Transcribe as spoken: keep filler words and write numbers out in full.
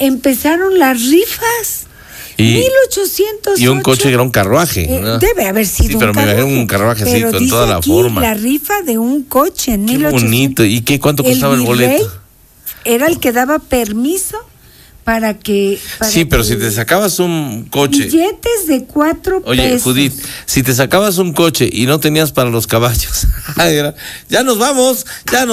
empezaron las rifas. Y, mil ochocientos ocho. Y un coche era un carruaje. Eh, ¿no? debe haber sido sí, pero un me carruaje. imagino un carruajecito pero en toda la aquí forma. La rifa de un coche en Qué mil ochocientos. bonito. ¿Y qué cuánto costaba el, el boleto? Era el que daba permiso para que... Para sí, pero que si te sacabas un coche... Billetes de cuatro Oye, pesos. Judith, si te sacabas un coche y no tenías para los caballos, ya nos vamos, ya nos